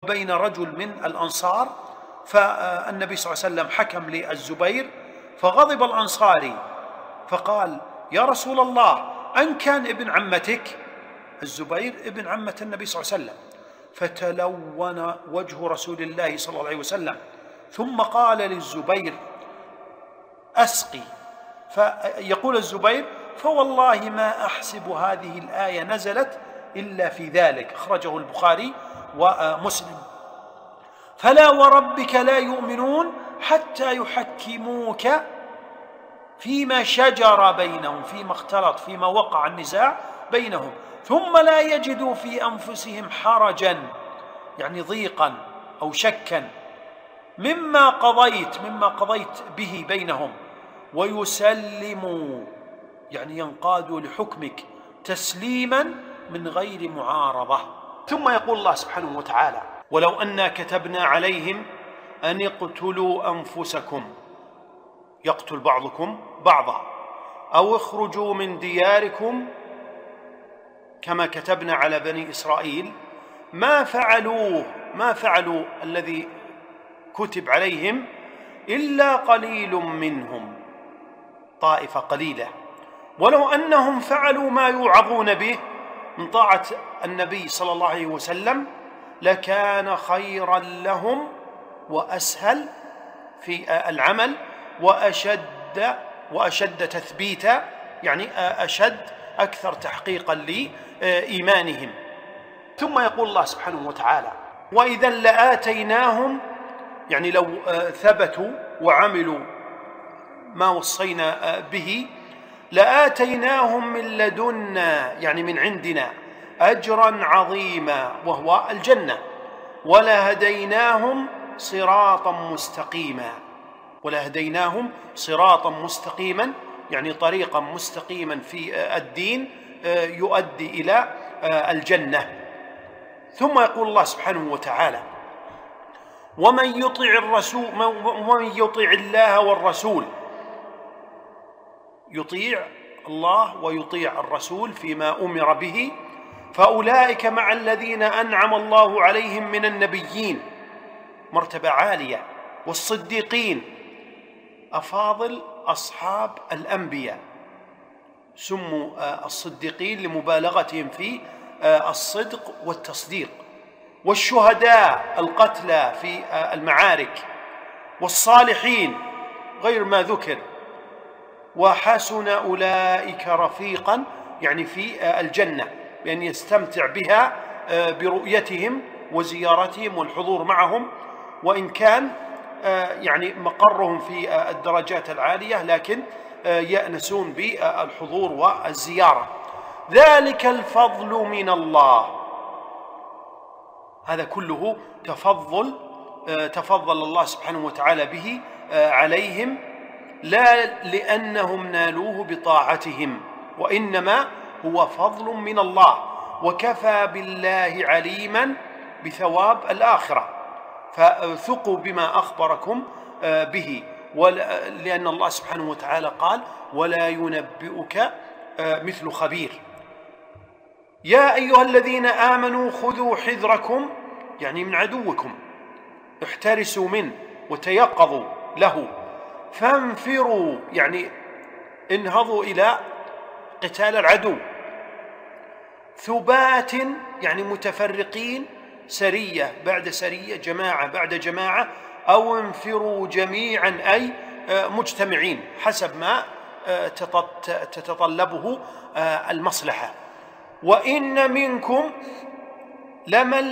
بين رجل من الأنصار، فالنبي صلى الله عليه وسلم حكم للزبير، فغضب الأنصاري فقال: يا رسول الله، أن كان ابن عمتك؟ الزبير ابن عمة النبي صلى الله عليه وسلم. فتلون وجه رسول الله صلى الله عليه وسلم، ثم قال للزبير: أسقي. فيقول الزبير: فوالله ما أحسب هذه الآية نزلت إلا في ذلك. أخرجه البخاري ومسلم. فلا وربك لا يؤمنون حتى يحكموك فيما شجر بينهم، فيما اختلط، فيما وقع النزاع بينهم، ثم لا يجدوا في أنفسهم حرجا، يعني ضيقا أو شكا، مما قضيت به بينهم، ويسلموا، يعني ينقادوا لحكمك تسليما من غير معارضة. ثم يقول الله سبحانه وتعالى: ولو أنا كتبنا عليهم أن اقتلوا أنفسكم، يقتل بعضكم بعضا، أو اخرجوا من دياركم كما كتبنا على بني إسرائيل، ما فعلوا الذي كتب عليهم إلا قليل منهم، طائفة قليلة. ولو أنهم فعلوا ما يوعظون به من طاعة النبي صلى الله عليه وسلم لكان خيرا لهم وأسهل في العمل وأشد تثبيتا، يعني أكثر تحقيقا لإيمانهم. ثم يقول الله سبحانه وتعالى: وإذا لآتيناهم، يعني لو ثبتوا وعملوا ما وصينا به، لآتيناهم من لدنا، يعني من عندنا، أجرا عظيما وهو الجنة، ولهديناهم صراطا مستقيما، يعني طريقا مستقيما في الدين يؤدي إلى الجنة. ثم يقول الله سبحانه وتعالى: ومن يطع الله والرسول، يطيع الله ويطيع الرسول فيما أمر به، فأولئك مع الذين أنعم الله عليهم من النبيين، مرتبة عالية، والصديقين، أفاضل أصحاب الأنبياء، سموا الصديقين لمبالغتهم في الصدق والتصديق، والشهداء القتلى في المعارك، والصالحين غير ما ذكر، وحسن أولئك رفيقا، يعني في الجنة، بأن يستمتع بها برؤيتهم وزيارتهم والحضور معهم، وإن كان يعني مقرهم في الدرجات العالية، لكن يأنسون بالحضور والزيارة. ذلك الفضل من الله، هذا كله تفضل الله سبحانه وتعالى به عليهم، لا لأنهم نالوه بطاعتهم، وإنما هو فضل من الله، وكفى بالله عليما بثواب الآخرة، فثقوا بما أخبركم به، لأن الله سبحانه وتعالى قال: ولا ينبئك مثل خبير. يا أيها الذين آمنوا خذوا حذركم، يعني من عدوكم، احترسوا منه وتيقظوا له، فانفروا، يعني انهضوا إلى قتال العدو، ثبات، يعني متفرقين، سرية بعد سرية، جماعة بعد جماعة، أو انفروا جميعا، أي مجتمعين حسب ما تتطلبه المصلحة. وإن منكم لمن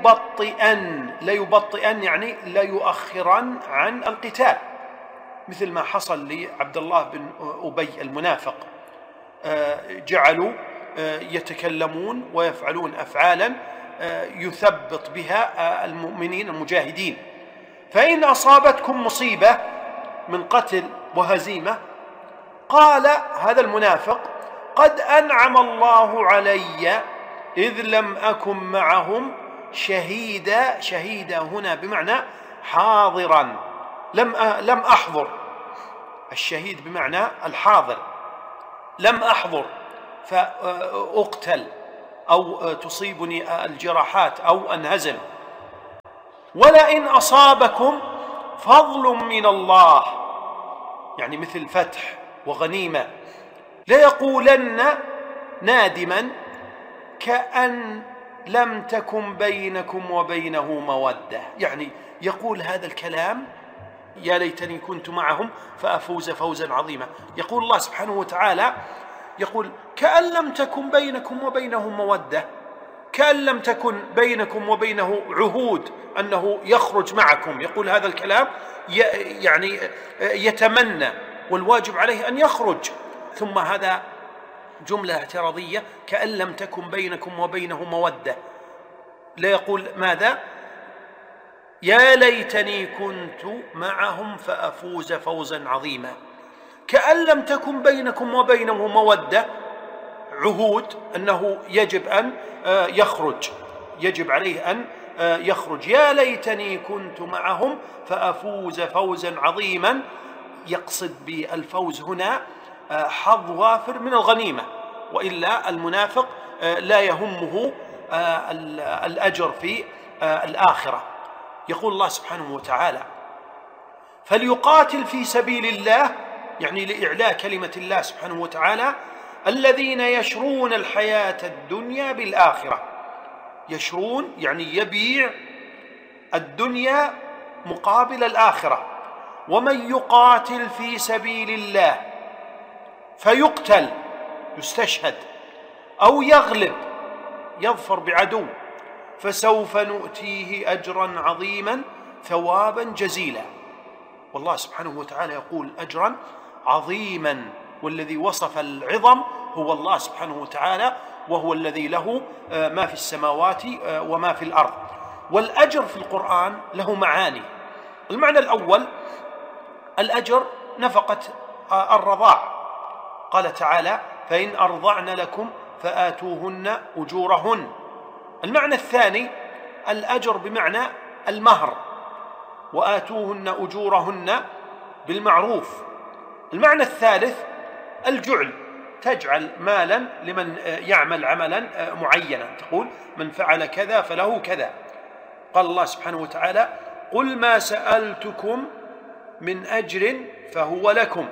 ليبطئن، يعني ليؤخرن عن القتال، مثل ما حصل لعبد الله بن أبي المنافق، جعلوا يتكلمون ويفعلون أفعالا يثبط بها المؤمنين المجاهدين. فإن أصابتكم مصيبة من قتل وهزيمة، قال هذا المنافق: قد أنعم الله علي إذ لم أكن معهم شهيدا هنا بمعنى حاضرا، لم أحضر، الشهيد بمعنى الحاضر، لم أحضر فأقتل أو تصيبني الجراحات أو أنهزم. ولئن أصابكم فضل من الله، يعني مثل فتح وغنيمة، ليقولن نادما كأن لم تكن بينكم وبينه مودة. يعني يقول هذا الكلام: يا ليتني كنت معهم فأفوز فوزا عظيما. يقول الله سبحانه وتعالى، يقول كأن لم تكن بينكم وبينه مودة، كأن لم تكن بينكم وبينه عهود أنه يخرج معكم. يقول هذا الكلام يعني يتمنى، والواجب عليه أن يخرج. ثم هذا جملة اعتراضية: كأن لم تكن بينكم وبينه مودة. لا يقول ماذا؟ يا ليتني كنت معهم فأفوز فوزا عظيما. كأن لم تكن بينكم وبينه مودة، عهود أنه يجب أن يخرج، يجب عليه أن يخرج. يا ليتني كنت معهم فأفوز فوزا عظيما. يقصد بالفوز هنا حظ وافر من الغنيمة، وإلا المنافق لا يهمه الأجر في الآخرة. يقول الله سبحانه وتعالى: فليقاتل في سبيل الله، يعني لإعلاء كلمة الله سبحانه وتعالى، الذين يشرون الحياة الدنيا بالآخرة. يشرون يعني يبيع الدنيا مقابل الآخرة. ومن يقاتل في سبيل الله فيقتل، يستشهد، أو يغلب، يظفر بعدو، فسوف نؤتيه أجرا عظيما ثوابا جزيلا. والله سبحانه وتعالى يقول أجرا عظيما، والذي وصف العظم هو الله سبحانه وتعالى، وهو الذي له ما في السماوات وما في الأرض. والأجر في القرآن له معاني. المعنى الأول الأجر نفقة الرضاع، قال تعالى: فإن أرضعن لكم فآتوهن أجورهن. المعنى الثاني الأجر بمعنى المهر، وآتوهن أجورهن بالمعروف. المعنى الثالث الجعل، تجعل مالا لمن يعمل عملا معينا، تقول من فعل كذا فله كذا. قال الله سبحانه وتعالى: قل ما سألتكم من أجر فهو لكم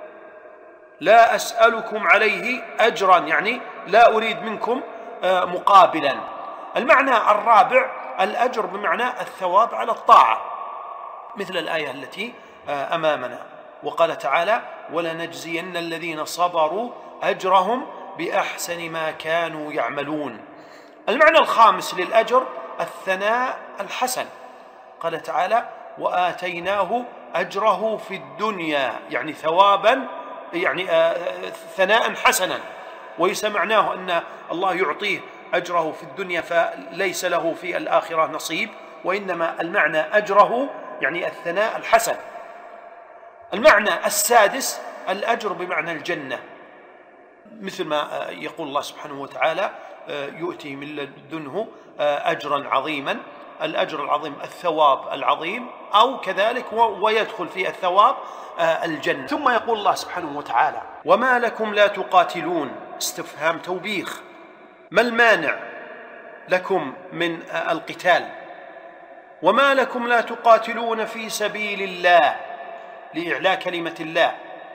لا أسألكم عليه أجرا، يعني لا أريد منكم مقابلا. المعنى الرابع الأجر بمعنى الثواب على الطاعة، مثل الآية التي أمامنا، وقال تعالى: ولنجزين الذين صبروا أجرهم بأحسن ما كانوا يعملون. المعنى الخامس للأجر الثناء الحسن، قال تعالى: وآتيناه أجره في الدنيا، يعني ثوابا، يعني ثناء حسنا. وليس معناه أن الله يعطيه أجره في الدنيا فليس له في الآخرة نصيب، وإنما المعنى أجره يعني الثناء الحسن. المعنى السادس الأجر بمعنى الجنة، مثل ما يقول الله سبحانه وتعالى: يؤتي من لدنه أجرا عظيما. الأجر العظيم الثواب العظيم، أو كذلك ويدخل في الثواب الجنة. ثم يقول الله سبحانه وتعالى: وما لكم لا تقاتلون، استفهام توبيخ، ما المانع لكم من القتال؟ وما لكم لا تقاتلون في سبيل الله، لإعلاء كلمة الله.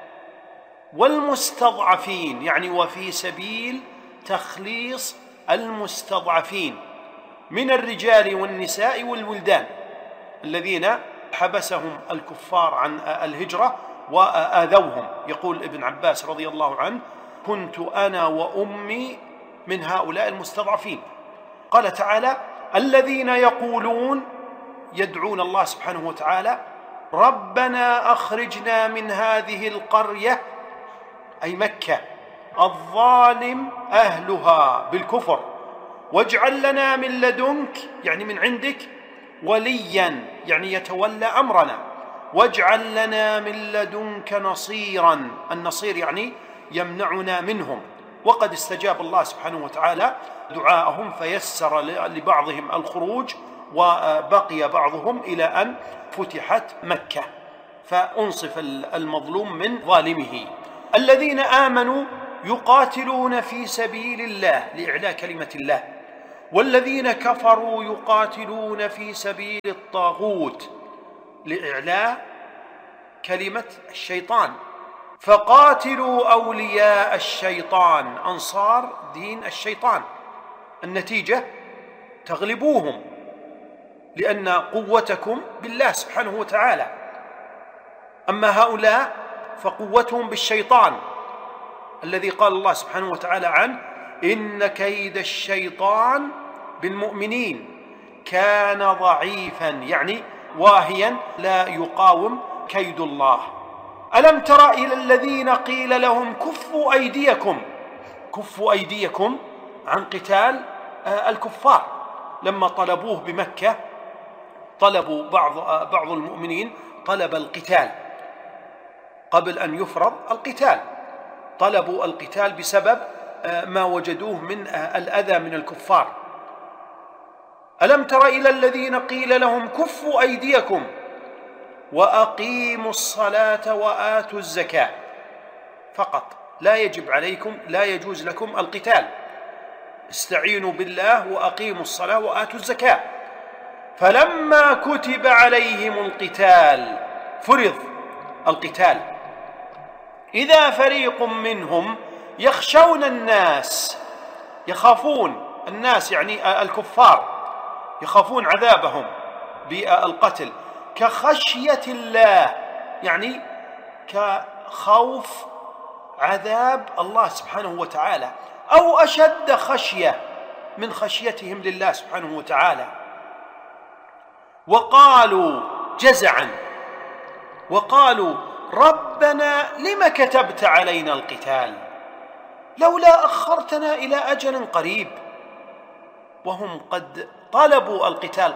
والمستضعفين، يعني وفي سبيل تخليص المستضعفين من الرجال والنساء والولدان الذين حبسهم الكفار عن الهجرة وآذوهم. يقول ابن عباس رضي الله عنه: كنت أنا وأمي من هؤلاء المستضعفين. قال تعالى: الذين يقولون، يدعون الله سبحانه وتعالى: ربنا أخرجنا من هذه القرية، أي مكة، الظالم أهلها بالكفر، واجعل لنا من لدنك، يعني من عندك، وليا، يعني يتولى أمرنا، واجعل لنا من لدنك نصيرا. النصير يعني يمنعنا منهم. وقد استجاب الله سبحانه وتعالى دعاءهم فيسر لبعضهم الخروج، وبقي بعضهم إلى أن فتحت مكة، فأنصف المظلوم من ظالمه. الذين آمنوا يقاتلون في سبيل الله لإعلاء كلمة الله، والذين كفروا يقاتلون في سبيل الطاغوت لإعلاء كلمة الشيطان، فقاتلوا أولياء الشيطان، أنصار دين الشيطان. النتيجة تغلبوهم، لأن قوتكم بالله سبحانه وتعالى. أما هؤلاء فقوتهم بالشيطان الذي قال الله سبحانه وتعالى عنه: إن كيد الشيطان بالمؤمنين كان ضعيفا، يعني واهيا لا يقاوم كيد الله. ألم تر إلى الذين قيل لهم كفوا أيديكم عن قتال الكفار، لما طلبوه بمكة، طلبوا بعض المؤمنين طلب القتال قبل أن يفرض القتال، طلبوا القتال بسبب ما وجدوه من الأذى من الكفار. ألم تر إلى الذين قيل لهم كفوا أيديكم وأقيموا الصلاة وآتوا الزكاة، فقط، لا يجوز لكم القتال، استعينوا بالله وأقيموا الصلاة وآتوا الزكاة. فلما كتب عليهم القتال، فرض القتال، إذا فريق منهم يخشون الناس، يخافون الناس يعني الكفار، يخافون عذابهم بالقتل، كخشية الله، يعني كخوف عذاب الله سبحانه وتعالى، أو أشد خشية من خشيتهم لله سبحانه وتعالى. وقالوا جزعا، وقالوا ربنا لم كتبت علينا القتال لولا أخرتنا إلى أجل قريب. وهم قد طلبوا القتال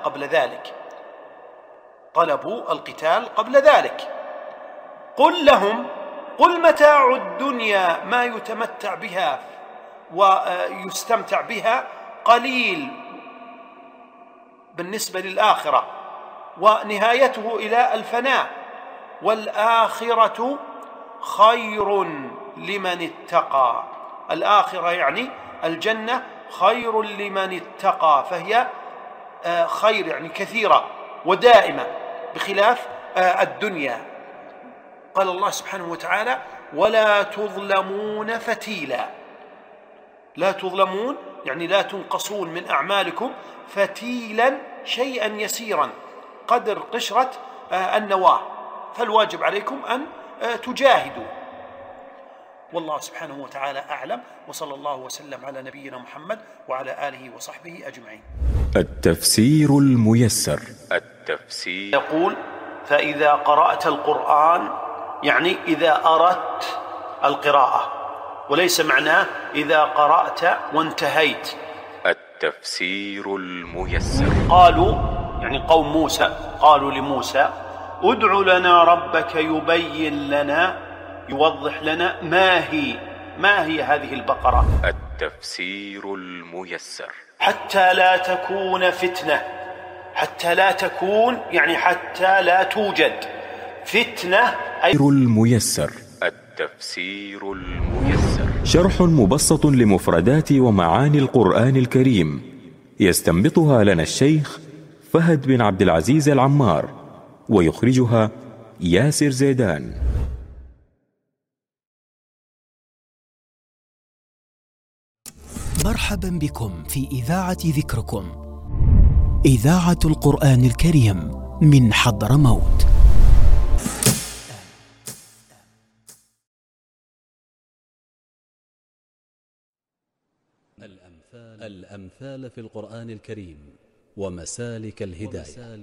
قبل ذلك. قل لهم: قل متاع الدنيا ما يتمتع بها ويستمتع بها قليل بالنسبة للآخرة، ونهايته إلى الفناء، والآخرة خير لمن اتقى. الآخرة يعني الجنة خير لمن اتقى، فهي خير يعني كثيرة ودائمة بخلاف الدنيا. قال الله سبحانه وتعالى: ولا تظلمون فتيلا. لا تظلمون يعني لا تنقصون من أعمالكم فتيلا، شيئا يسيرا قدر قشرة النواة، فالواجب عليكم أن تجاهدوا. والله سبحانه وتعالى أعلم، وصلى الله وسلم على نبينا محمد وعلى آله وصحبه أجمعين. التفسير الميسر. يقول: فإذا قرأت القرآن، يعني إذا أردت القراءة، وليس معناه إذا قرأت وانتهيت. التفسير الميسر. قالوا يعني قوم موسى قالوا لموسى: ادع لنا ربك يبين لنا، يوضح لنا ما هي هذه البقرة. التفسير الميسر. حتى لا تكون فتنة، حتى لا تكون يعني حتى لا توجد فتنة. الميسر. التفسير الميسر شرح مبسط لمفردات ومعاني القرآن الكريم، يستنبطها لنا الشيخ فهد بن عبد العزيز العمار، ويخرجها ياسر زيدان. مرحبا بكم في إذاعة ذكركم، إذاعة القرآن الكريم من حضرموت. الأمثال في القرآن الكريم ومسالك الهداية.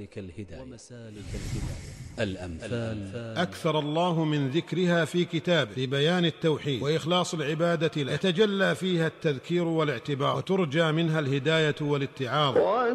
الأمثال أكثر الله من ذكرها في كتابه لبيان التوحيد وإخلاص العبادة له، يتجلى فيها التذكير والاعتبار، وترجى منها الهداية والاتعاظ.